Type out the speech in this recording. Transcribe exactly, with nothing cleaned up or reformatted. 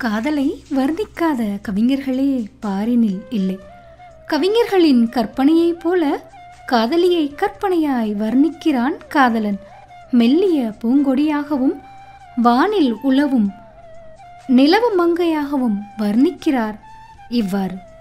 காதலை வர்ணிக்காத கவிஞர்களே பாரினில் இல்லை. கவிஞர்களின் கற்பனையைப் போல காதலியை கற்பனையாய் வர்ணிக்கிறான் காதலன். மெல்லிய பூங்கொடியாகவும் வானில் உலவும் நிலவு மங்கையாகவும் வர்ணிக்கிறார் இவ்வாறு.